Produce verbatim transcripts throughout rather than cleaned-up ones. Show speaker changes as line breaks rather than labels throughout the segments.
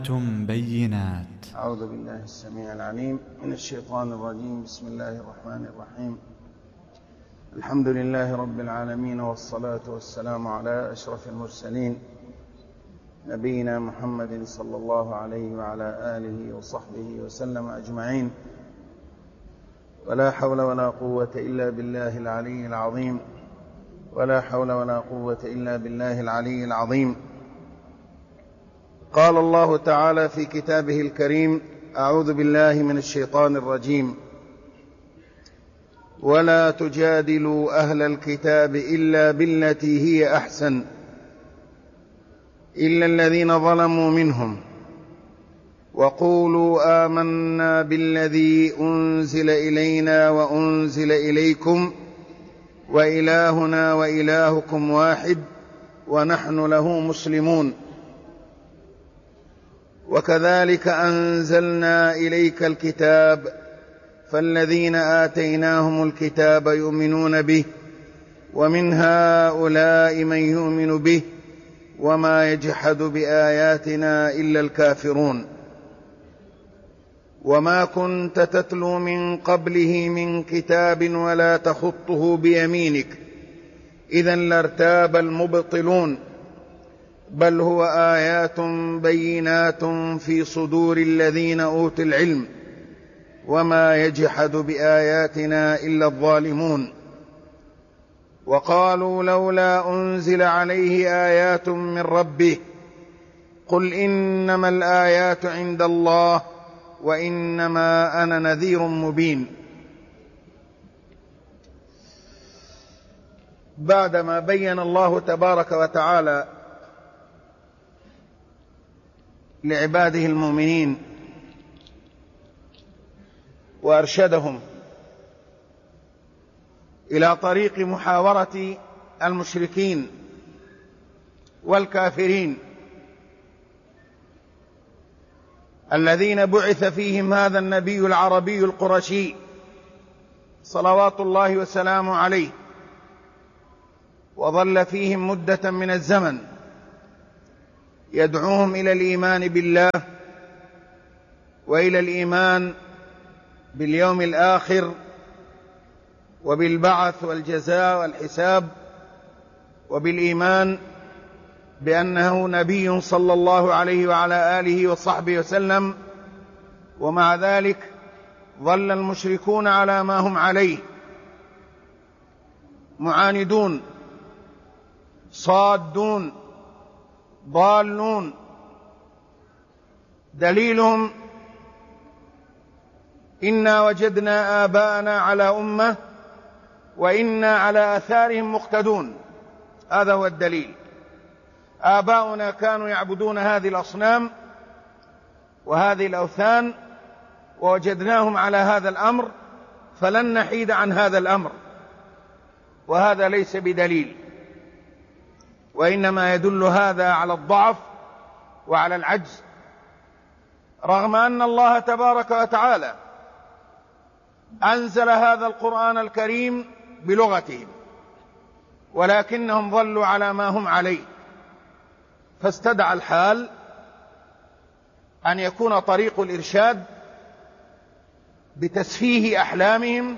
بينات.
أعوذ بالله السميع العليم من الشيطان الرجيم. بسم الله الرحمن الرحيم. الحمد لله رب العالمين، والصلاة والسلام على أشرف المرسلين نبينا محمد صلى الله عليه وعلى آله وصحبه وسلم أجمعين. ولا حول ولا قوة إلا بالله العلي العظيم ولا حول ولا قوة إلا بالله العلي العظيم. قال الله تعالى في كتابه الكريم: أعوذ بالله من الشيطان الرجيم: ولا تجادلوا أهل الكتاب إلا بالتي هي أحسن إلا الذين ظلموا منهم وقولوا آمنا بالذي أنزل إلينا وأنزل إليكم وإلهنا وإلهكم واحد ونحن له مسلمون وكذلك أنزلنا إليك الكتاب فالذين آتيناهم الكتاب يؤمنون به ومن هؤلاء من يؤمن به وما يجحد بآياتنا إلا الكافرون وما كنت تتلو من قبله من كتاب ولا تخطه بيمينك إذا لارتاب المبطلون بل هو آيات بينات في صدور الذين أوتوا العلم وما يجحد بآياتنا إلا الظالمون وقالوا لولا أنزل عليه آيات من ربه قل إنما الآيات عند الله وإنما أنا نذير مبين. بعدما بين الله تبارك وتعالى لعباده المؤمنين وأرشدهم إلى طريق محاورة المشركين والكافرين الذين بعث فيهم هذا النبي العربي القرشي صلوات الله وسلامه عليه، وظل فيهم مدة من الزمن يدعوهم إلى الإيمان بالله وإلى الإيمان باليوم الآخر وبالبعث والجزاء والحساب وبالإيمان بأنه نبي صلى الله عليه وعلى آله وصحبه وسلم. ومع ذلك ظل المشركون على ما هم عليه معاندون صادون ضالون. دليلهم: إنا وجدنا آباءنا على أمة وإنا على آثارهم مقتدون. هذا هو الدليل. آباؤنا كانوا يعبدون هذه الأصنام وهذه الأوثان ووجدناهم على هذا الأمر فلن نحيد عن هذا الأمر، وهذا ليس بدليل، وإنما يدل هذا على الضعف وعلى العجز، رغم أن الله تبارك وتعالى أنزل هذا القرآن الكريم بلغتهم، ولكنهم ظلوا على ما هم عليه، فاستدعى الحال أن يكون طريق الإرشاد بتسفيه أحلامهم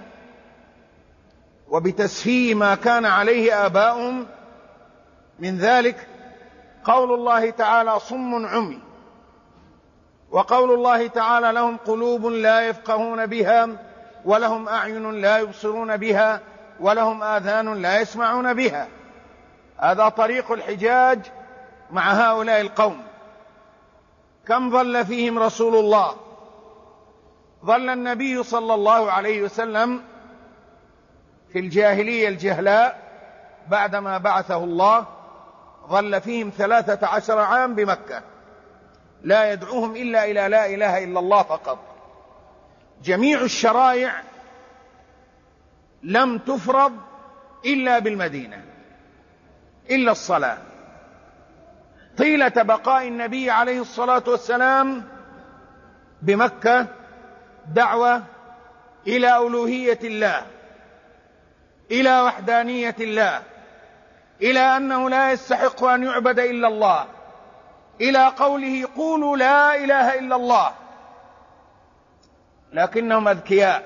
وبتسفيه ما كان عليه آباؤهم. من ذلك قول الله تعالى: صم عمي، وقول الله تعالى: لهم قلوب لا يفقهون بها ولهم أعين لا يبصرون بها ولهم آذان لا يسمعون بها. هذا طريق الحجاج مع هؤلاء القوم. كم ظل فيهم رسول الله؟ ظل النبي صلى الله عليه وسلم في الجاهلية الجهلاء بعدما بعثه الله، ظل فيهم ثلاثة عشر عام بمكة لا يدعوهم إلا إلى لا إله إلا الله فقط. جميع الشرائع لم تفرض إلا بالمدينة إلا الصلاة. طيلة بقاء النبي عليه الصلاة والسلام بمكة دعوة إلى ألوهية الله، إلى وحدانية الله، إلى أنه لا يستحق أن يعبد إلا الله، إلى قوله قولوا لا إله إلا الله، لكنهم أذكياء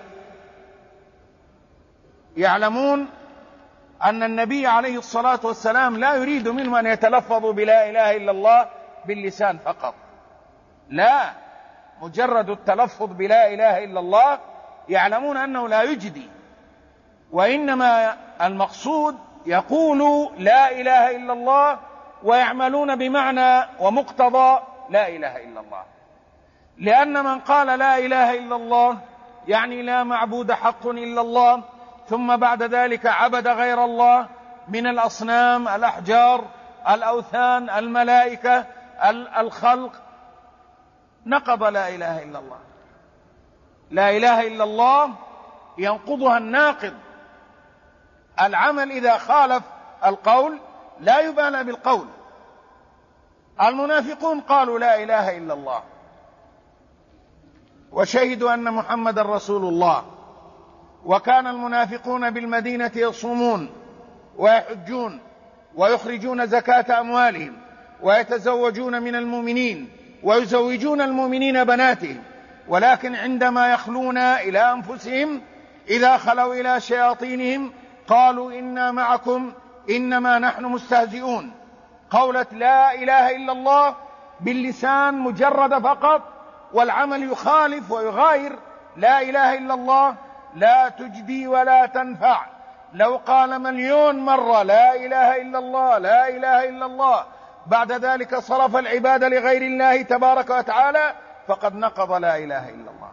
يعلمون أن النبي عليه الصلاة والسلام لا يريد منهم أن يتلفظوا بلا إله إلا الله باللسان فقط، لا، مجرد التلفظ بلا إله إلا الله يعلمون أنه لا يجدي، وإنما المقصود يقولوا لا إله إلا الله ويعملون بمعنى ومقتضى لا إله إلا الله. لأن من قال لا إله إلا الله يعني لا معبود حق إلا الله، ثم بعد ذلك عبد غير الله من الأصنام، الأحجار، الأوثان، الملائكة، الخلق، نقض لا إله إلا الله. لا إله إلا الله ينقضها الناقض، العمل إذا خالف القول لا يبالى بالقول. المنافقون قالوا لا إله إلا الله وشهدوا أن محمد رسول الله، وكان المنافقون بالمدينة يصومون ويحجون ويخرجون زكاة أموالهم ويتزوجون من المؤمنين ويزوجون المؤمنين بناتهم، ولكن عندما يخلون إلى أنفسهم إذا خلوا إلى شياطينهم قالوا إنا معكم إنما نحن مستهزئون. قولة لا إله إلا الله باللسان مجرد فقط، والعمل يخالف ويغاير لا إله إلا الله لا تجدي ولا تنفع. لو قال مليون مرة لا إله إلا الله لا إله إلا الله بعد ذلك صرف العبادة لغير الله تبارك وتعالى فقد نقض لا إله إلا الله.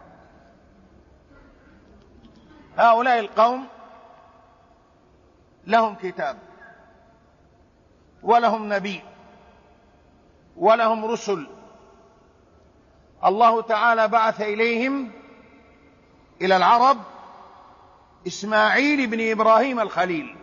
هؤلاء القوم لهم كتاب ولهم نبي ولهم رسل، الله تعالى بعث إليهم إلى العرب إسماعيل بن إبراهيم الخليل،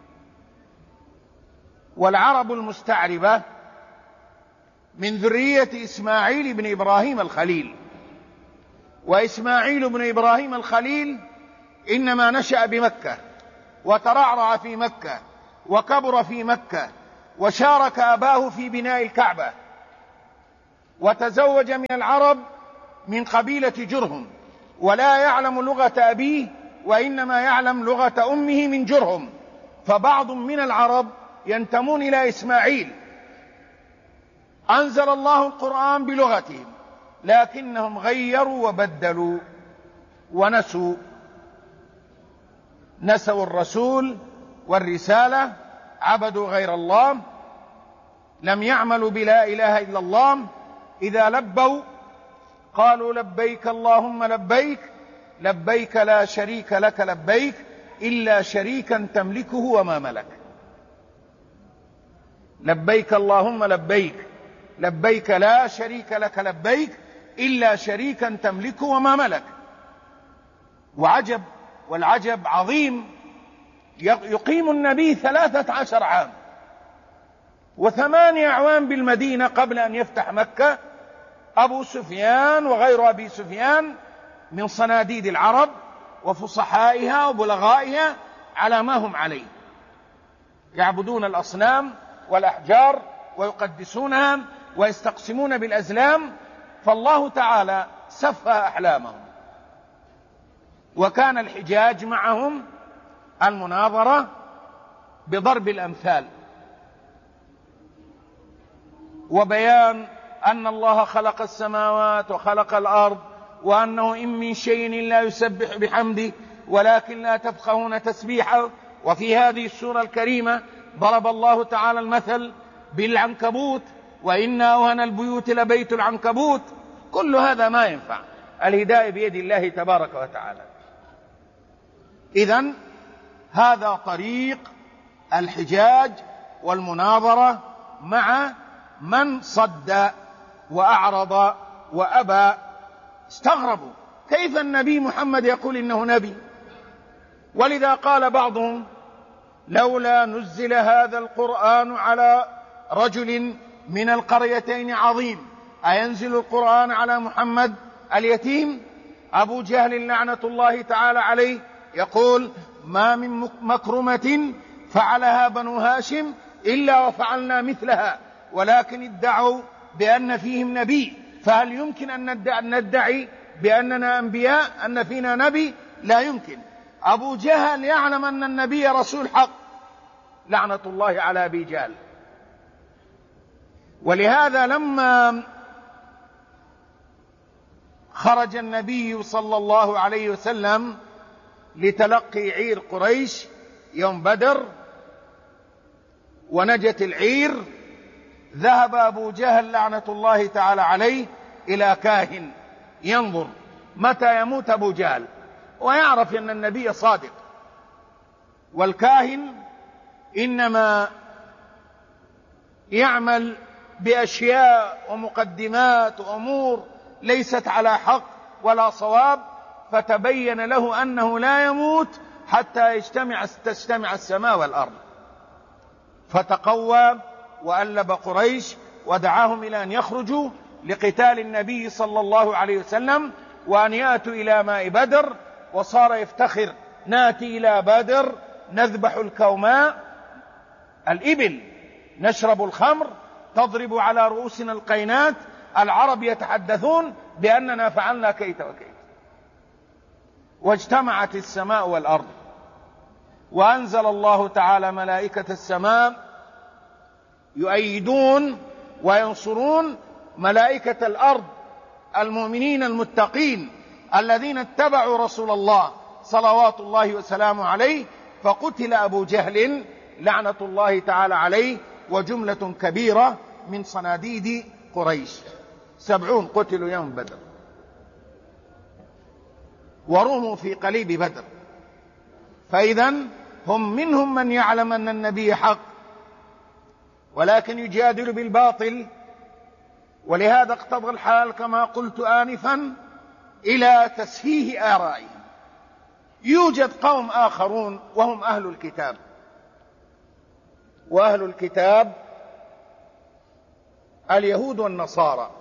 والعرب المستعربة من ذرية إسماعيل بن إبراهيم الخليل. وإسماعيل بن إبراهيم الخليل إنما نشأ بمكة وترعرع في مكة وكبر في مكة وشارك أباه في بناء الكعبة، وتزوج من العرب من قبيلة جرهم، ولا يعلم لغة أبيه وإنما يعلم لغة أمه من جرهم، فبعض من العرب ينتمون إلى إسماعيل. أنزل الله القرآن بلغتهم لكنهم غيروا وبدلوا ونسوا نسوا الرسول والرسالة، عبدوا غير الله، لم يعملوا بلا إله إلا الله. إذا لبوا قالوا لبيك اللهم لبيك لبيك لا شريك لك لبيك إلا شريكا تملكه وما ملك. لبيك اللهم لبيك لبيك لا شريك لك لبيك إلا شريكا تملكه وما ملك. وعجب، والعجب عظيم، يقيم النبي ثلاثة عشر عام وثمانية أعوام بالمدينة قبل أن يفتح مكة أبو سفيان وغير أبي سفيان من صناديد العرب وفصحائها وبلغائها على ما هم عليه، يعبدون الأصنام والأحجار ويقدسونها ويستقسمون بالأزلام، فالله تعالى سفه أحلامهم. وكان الحجاج معهم المناظرة بضرب الأمثال وبيان أن الله خلق السماوات وخلق الأرض، وأنه إن من شيء إلا يسبح بحمده ولكن لا تفقهون تسبيحه. وفي هذه السورة الكريمة ضرب الله تعالى المثل بالعنكبوت، وإن أوهن البيوت لبيت العنكبوت. كل هذا ما ينفع، الهداية بيد الله تبارك وتعالى. إذن هذا طريق الحجاج والمناظرة مع من صد وأعرض وأبى. استغربوا كيف النبي محمد يقول إنه نبي، ولذا قال بعضهم لولا نزل هذا القرآن على رجل من القريتين عظيم، أينزل القرآن على محمد اليتيم؟ أبو جهل لعنة الله تعالى عليه يقول ما من مكرمة فعلها بنو هاشم إلا وفعلنا مثلها، ولكن ادعوا بأن فيهم نبي، فهل يمكن أن ندعي بأننا أنبياء، أن فينا نبي؟ لا يمكن. أبو جهل يعلم أن النبي رسول حق، لعنة الله على أبي جهل. ولهذا لما خرج النبي صلى الله عليه وسلم لتلقي عير قريش يوم بدر ونجت العير، ذهب أبو جهل لعنة الله تعالى عليه إلى كاهن ينظر متى يموت أبو جهل، ويعرف أن النبي صادق، والكاهن إنما يعمل بأشياء ومقدمات وأمور ليست على حق ولا صواب، فتبين له أنه لا يموت حتى يجتمع تجتمع السماء والأرض، فتقوى وألب قريش ودعاهم إلى أن يخرجوا لقتال النبي صلى الله عليه وسلم، وأن يأتوا إلى ماء بدر. وصار يفتخر: ناتي إلى بدر نذبح الكوماء الإبل، نشرب الخمر، تضرب على رؤوسنا القينات، العرب يتحدثون بأننا فعلنا كيت وكيت. واجتمعت السماء والأرض، وأنزل الله تعالى ملائكة السماء يؤيدون وينصرون ملائكة الأرض، المؤمنين المتقين الذين اتبعوا رسول الله صلوات الله وسلامه عليه. فقتل أبو جهل لعنة الله تعالى عليه وجملة كبيرة من صناديد قريش، سبعون قتلوا يوم بدر، ورموا في قليب بدر. فإذا هم منهم من يعلم أن النبي حق، ولكن يجادل بالباطل. ولهذا اقتضى الحال كما قلت آنفا إلى تسفيه آرائهم. يوجد قوم آخرون وهم أهل الكتاب، وأهل الكتاب اليهود والنصارى.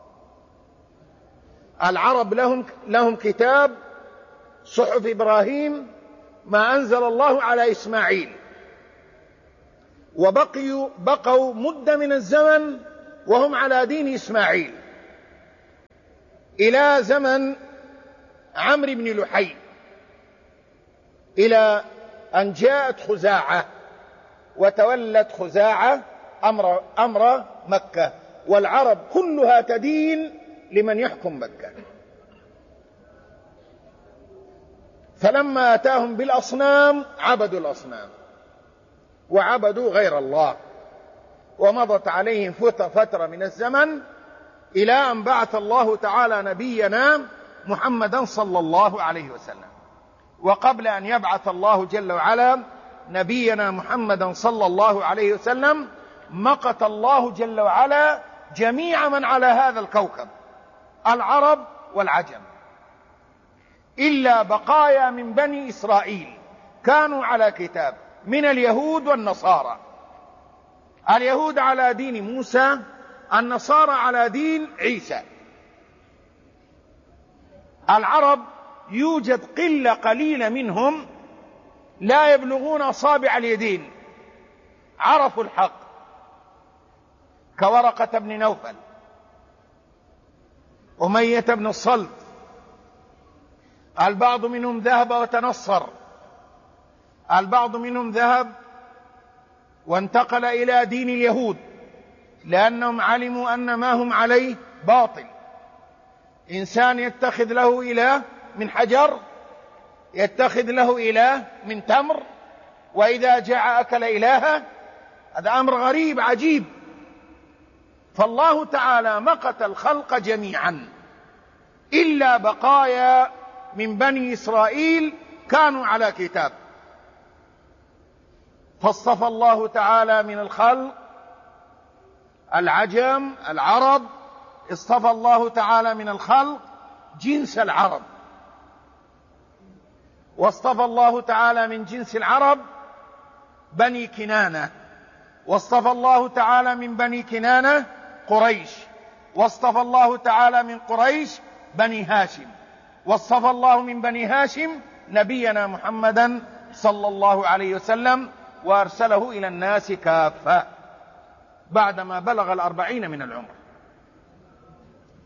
العرب لهم لهم كتاب صحف إبراهيم ما أنزل الله على إسماعيل، وبقوا بقوا مدة من الزمن وهم على دين إسماعيل إلى زمن عمرو بن لحي، إلى أن جاءت خزاعة وتولت خزاعة أمر, أمر مكة، والعرب كلها تدين لمن يحكم مكة. فلما أتاهم بالأصنام عبدوا الأصنام وعبدوا غير الله، ومضت عليهم فترة من الزمن إلى أن بعث الله تعالى نبينا محمدا صلى الله عليه وسلم. وقبل أن يبعث الله جل وعلا نبينا محمدا صلى الله عليه وسلم مقت الله جل وعلا جميع من على هذا الكوكب، العرب والعجم، إلا بقايا من بني إسرائيل كانوا على كتاب من اليهود والنصارى. اليهود على دين موسى، النصارى على دين عيسى. العرب يوجد قلة قليلة منهم لا يبلغون أصابع اليدين، عرفوا الحق، كورقة بن نوفل، أمية بن الصلت. البعض منهم ذهب وتنصر، البعض منهم ذهب وانتقل إلى دين اليهود، لأنهم علموا أن ما هم عليه باطل. إنسان يتخذ له إله من حجر، يتخذ له إله من تمر، وإذا جاع أكل إلهه. هذا أمر غريب عجيب. فالله تعالى مقت الخلق جميعا إلا بقايا من بني إسرائيل كانوا على كتاب. فاصطفى الله تعالى من الخلق العجم العرب، اصطفى الله تعالى من الخلق جنس العرب، واصطفى الله تعالى من جنس العرب بني كنانة، واصطفى الله تعالى من بني كنانة قريش، واصطفى الله تعالى من قريش بني هاشم، واصطفى الله من بني هاشم نبينا محمدا صلى الله عليه وسلم، وأرسله إلى الناس كافة بعدما بلغ الأربعين من العمر.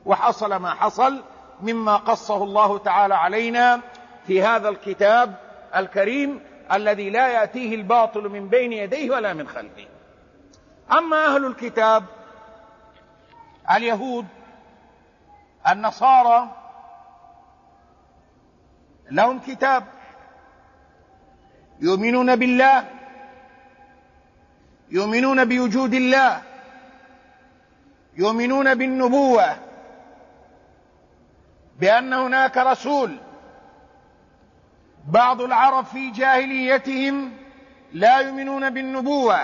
وحصل ما حصل مما قصه الله تعالى علينا في هذا الكتاب الكريم الذي لا يأتيه الباطل من بين يديه ولا من خلفه. أما أهل الكتاب اليهود النصارى لهم كتاب، يؤمنون بالله، يؤمنون بوجود الله، يؤمنون بالنبوة، بأن هناك رسول. بعض العرب في جاهليتهم لا يؤمنون بالنبوة،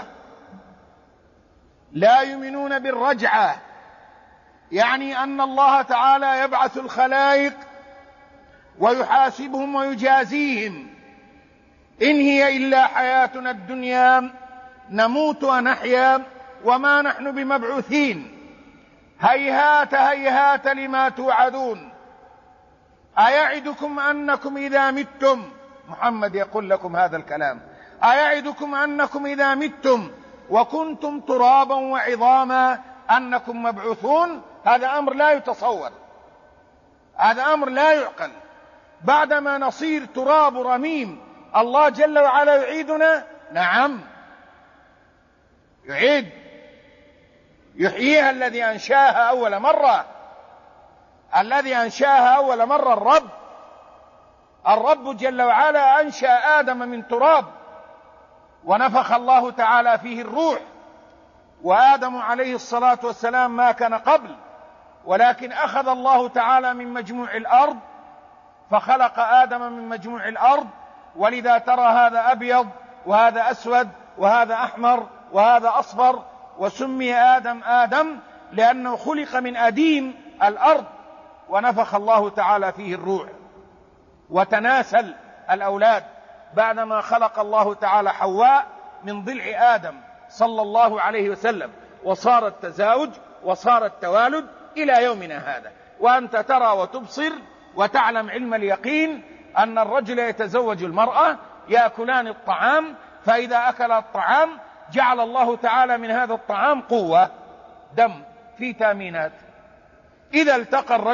لا يؤمنون بالرجعة، يعني أن الله تعالى يبعث الخلائق ويحاسبهم ويجازيهم. إن هي إلا حياتنا الدنيا نموت ونحيا وما نحن بمبعوثين، هيهات هيهات لما توعدون، أيعدكم أنكم إذا متم، محمد يقول لكم هذا الكلام، أيعدكم أنكم إذا متم وكنتم ترابا وعظاما أنكم مبعوثون؟ هذا أمر لا يتصور، هذا أمر لا يعقل. بعدما نصير تراب رميم الله جل وعلا يعيدنا؟ نعم يعيد، يحييها الذي أنشاها أول مرة، الذي أنشاها أول مرة الرب. الرب جل وعلا أنشأ آدم من تراب ونفخ الله تعالى فيه الروح، وآدم عليه الصلاة والسلام ما كان قبل، ولكن أخذ الله تعالى من مجموع الأرض فخلق آدم من مجموع الأرض، ولذا ترى هذا أبيض وهذا أسود وهذا أحمر وهذا أصفر، وسمي آدم آدم لأنه خلق من أديم الأرض ونفخ الله تعالى فيه الروح. وتناسل الأولاد بعدما خلق الله تعالى حواء من ضلع آدم صلى الله عليه وسلم، وصار التزاوج وصار التوالد إلى يومنا هذا. وأنت ترى وتبصر وتعلم علم اليقين أن الرجل يتزوج المرأة، يأكلان الطعام، فإذا أكل الطعام جعل الله تعالى من هذا الطعام قوة دم في تامينات. إذا التقى الرجل